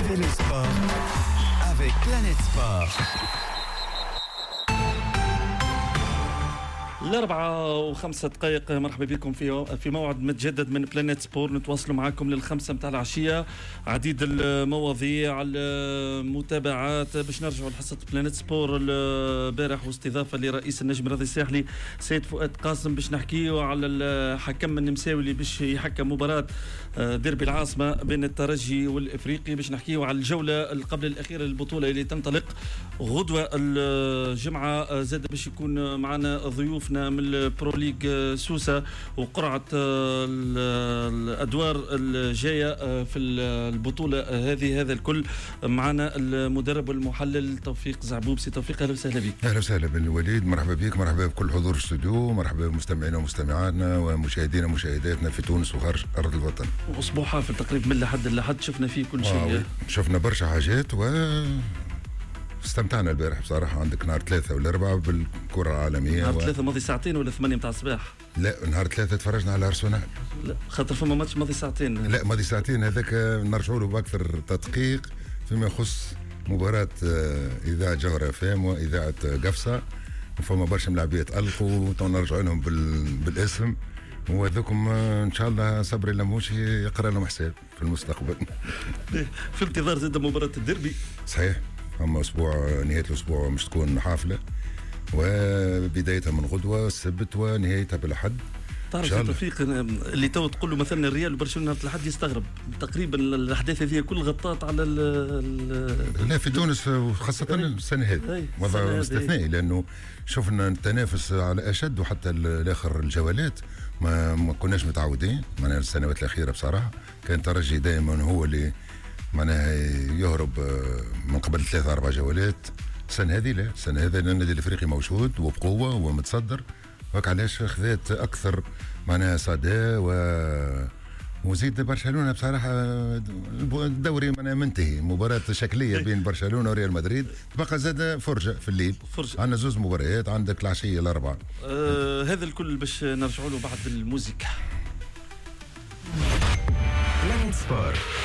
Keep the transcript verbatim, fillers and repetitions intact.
Refait le sport avec Planète Sport. الأربعة وخمسة دقائق، مرحبا بكم في في موعد متجدد من بلانيت سبور. نتواصلوا معكم للخمسة متاع العشية، عديد المواضيع، المتابعات باش نرجعوا لحصة بلانيت سبور البارح، واستضافة لرئيس النجم الرياضي الساحلي سيد فؤاد قاسم باش نحكيوا على الحكم النمساوي اللي باش يحكم مباراة ديربي العاصمة بين الترجي والإفريقي، باش نحكيوا على الجولة قبل الأخيرة للبطولة اللي تنطلق غدوة الجمعة. زاد باش يكون معنا ضيوف من البرو ليج سوسة وقرعة الأدوار الجاية في البطولة هذه. هذا الكل معنا المدرب والمحلل توفيق زعبوب. سي توفيق، أهلا وسهلا بك. أهلا وسهلا بالوليد، مرحبا بك، مرحبا بكل حضور الاستوديو، مرحبا بمستمعينا ومستمعاتنا ومشاهدينا ومشاهداتنا في تونس وخارج أرض الوطن. أسبوع حافل تقريبا من لحد لحد، شفنا فيه كل شيء. شفنا برشا حاجات و استمتعنا البارح بصراحة. عندك نهار ثلاثة ولا أربعة بالكرة العالمية. نهار و... ثلاثة ماضي ساعتين ولا ثمانية متاع الصباح؟ لا، نهار ثلاثة تفرجنا على أرسنال. لا، خاطر فما ماتش ماضي ساعتين. لا، ماضي ساعتين هذاك نرجعوا له بأكثر تدقيق فيما يخص مباراة إذاعة جوهرة فام وإذاعة قفصة. فما برشا ملاعبية تألقوا ونرجعوا لهم بال... بالاسم، وذوكم إن شاء الله صبري لموشي يقرأ لهم حساب في المستقبل. في انتظار زاد مباراة الديربي. صحيح، أما أسبوع نهاية الأسبوع مش تكون حافلة، وبدايتها من غدوة السبت ونهايتها بالأحد. تعرف توفيق اللي تو تقول له مثلا الريال وبرشلونة الأحد يستغرب تقريبا الأحداث هذه كل غطات على ال لا في تونس وخاصة السنة هذه وضع استثنائي، لأنه شفنا التنافس على أشد، وحتى الآخر الجولات ما, ما كناش متعودين. معناها السنوات الأخيرة بصراحة كان ترجي دائما هو اللي معناها يهرب من قبل ثلاثة أربع جولات. السنة هذه لا، السنة هذه النادي الأفريقي موجود وبقوة ومتصدر، وهك علاش خذات أكثر معناها صدى و وزيد برشلونة بصراحة الدوري معناها منتهي. مباراة شكلية بين برشلونة وريال مدريد، بقى زاد فرجة في الليل. فرجة. عندنا زوز مباريات، عندك العشية الأربعة. آه هذا الكل باش نرجعوا له بعد الموسيقى. بلانيت سبور